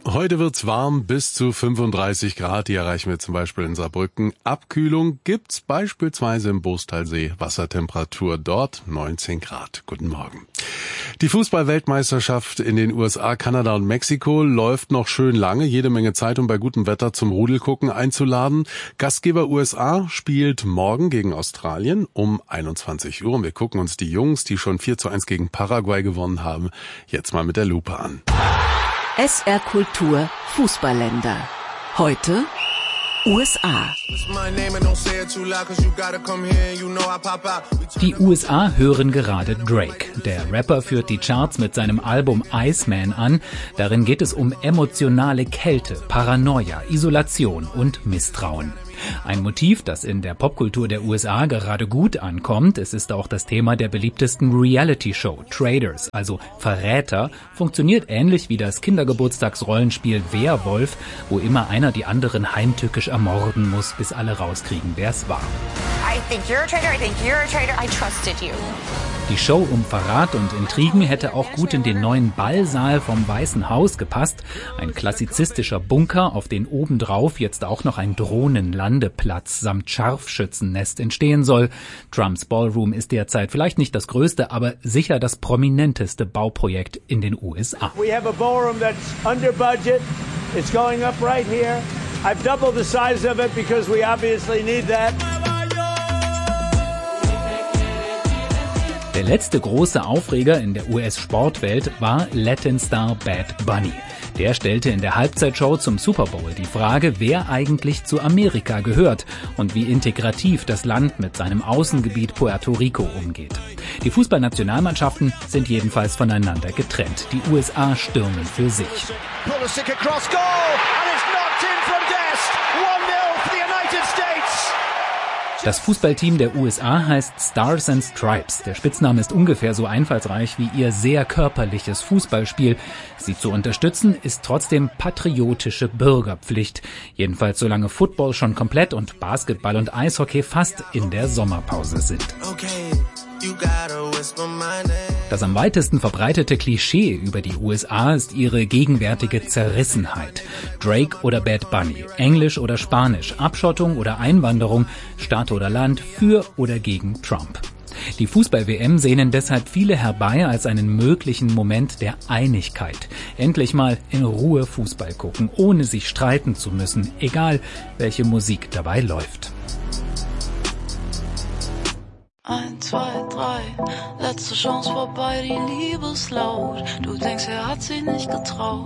Heute wird's warm, bis zu 35 Grad. Die erreichen wir zum Beispiel in Saarbrücken. Abkühlung gibt's beispielsweise im Bostalsee. Wassertemperatur dort 19 Grad. Guten Morgen. Die Fußball-Weltmeisterschaft in den USA, Kanada und Mexiko läuft noch schön lange. Jede Menge Zeit, um bei gutem Wetter zum Rudelgucken einzuladen. Gastgeber USA spielt morgen gegen Australien um 21 Uhr. Und wir gucken uns die Jungs, die schon 4:1 gegen Paraguay gewonnen haben, jetzt mal mit der Lupe an. SR Kultur Fußballländer. Heute USA. Die USA hören gerade Drake. Der Rapper führt die Charts mit seinem Album Iceman an. Darin geht es um emotionale Kälte, Paranoia, Isolation und Misstrauen. Ein Motiv, das in der Popkultur der USA gerade gut ankommt. Es ist auch das Thema der beliebtesten Reality-Show Traitors, also Verräter, funktioniert ähnlich wie das Kindergeburtstagsrollenspiel Werwolf, wo immer einer die anderen heimtückisch ermorden muss, bis alle rauskriegen, wer es war. I think you're a traitor, I think you're a traitor, I trusted you. Die Show um Verrat und Intrigen hätte auch gut in den neuen Ballsaal vom Weißen Haus gepasst. Ein klassizistischer Bunker, auf den obendrauf jetzt auch noch ein Drohnenlandeplatz samt Scharfschützennest entstehen soll. Trumps Ballroom ist derzeit vielleicht nicht das größte, aber sicher das prominenteste Bauprojekt in den USA. We have a ballroom that's under budget. It's going up right here. I've doubled the size of it because we obviously need that. Der letzte große Aufreger in der US-Sportwelt war Latin-Star Bad Bunny. Der stellte in der Halbzeitshow zum Super Bowl die Frage, wer eigentlich zu Amerika gehört und wie integrativ das Land mit seinem Außengebiet Puerto Rico umgeht. Die Fußballnationalmannschaften sind jedenfalls voneinander getrennt. Die USA stürmen für sich. Das Fußballteam der USA heißt Stars and Stripes. Der Spitzname ist ungefähr so einfallsreich wie ihr sehr körperliches Fußballspiel. Sie zu unterstützen ist trotzdem patriotische Bürgerpflicht. Jedenfalls solange Football schon komplett und Basketball und Eishockey fast in der Sommerpause sind. Das am weitesten verbreitete Klischee über die USA ist ihre gegenwärtige Zerrissenheit. Drake oder Bad Bunny, Englisch oder Spanisch, Abschottung oder Einwanderung, Stadt oder Land, für oder gegen Trump. Die Fußball-WM sehnen deshalb viele herbei als einen möglichen Moment der Einigkeit. Endlich mal in Ruhe Fußball gucken, ohne sich streiten zu müssen, egal welche Musik dabei läuft. 1, 2, 3, letzte Chance vorbei, die Liebe ist laut. Du denkst, er hat sich nicht getraut.